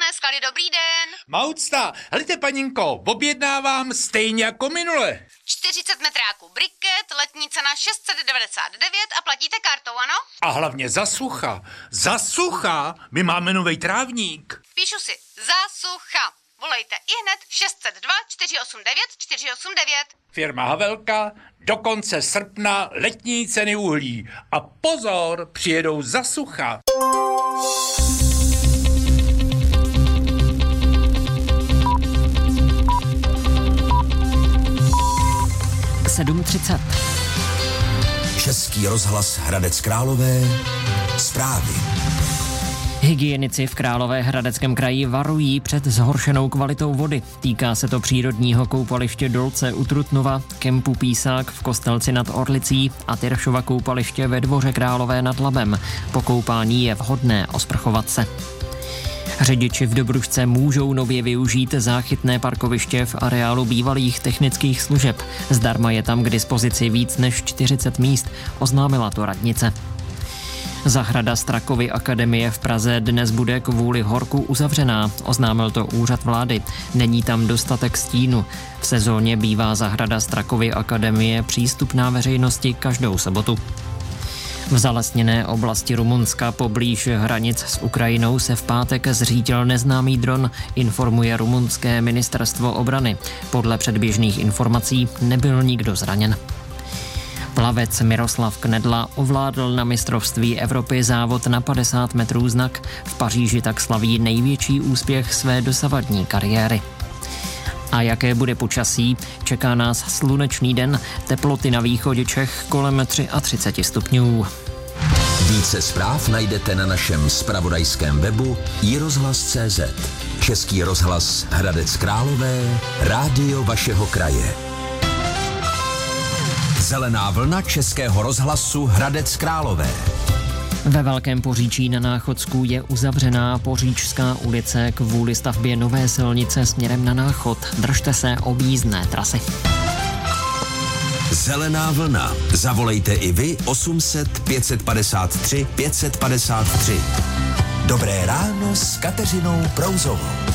Skali, dobrý den. Maucta, helejte paninko, objednávám stejně jako minule. 40 metráků briket, letní cena 699 a platíte kartou, ano? A hlavně za sucha, my máme novej trávník. Píšu si, za sucha. Volejte ihned 602 489 489. Firma Havelka, do konce srpna letní ceny uhlí. A pozor, přijedou za sucha. Český rozhlas Hradec Králové. Zprávy. Hygienici v Královéhradeckém kraji varují před zhoršenou kvalitou vody. Týká se to přírodního koupaliště Dolce u Trutnova, kempu Písák v Kostelci nad Orlicí a Tyršova koupaliště ve Dvoře Králové nad Labem. Po koupání je vhodné osprchovat se. Řidiči v Dobrušce můžou nově využít záchytné parkoviště v areálu bývalých technických služeb. Zdarma je tam k dispozici víc než 40 míst, oznámila to radnice. Zahrada Strakovy akademie v Praze dnes bude kvůli horku uzavřená, oznámil to úřad vlády. Není tam dostatek stínu. V sezóně bývá zahrada Strakovy akademie přístupná veřejnosti každou sobotu. V zalesněné oblasti Rumunska poblíž hranic s Ukrajinou se v pátek zřítil neznámý dron, informuje rumunské ministerstvo obrany. Podle předběžných informací nebyl nikdo zraněn. Plavec Miroslav Knedla ovládl na mistrovství Evropy závod na 50 metrů znak. V Paříži tak slaví největší úspěch své dosavadní kariéry. A jaké bude počasí? Čeká nás slunečný den, teploty na východě Čech kolem 33 stupňů. Více zpráv najdete na našem zpravodajském webu iRozhlas.cz. Český rozhlas Hradec Králové, rádio vašeho kraje. Zelená vlna Českého rozhlasu Hradec Králové. Ve Velkém Poříčí na Náchodsku je uzavřená Poříčská ulice kvůli stavbě nové silnice směrem na Náchod. Držte se objízdné trasy. Zelená vlna. Zavolejte i vy 800 553 553. Dobré ráno s Kateřinou Prouzovou.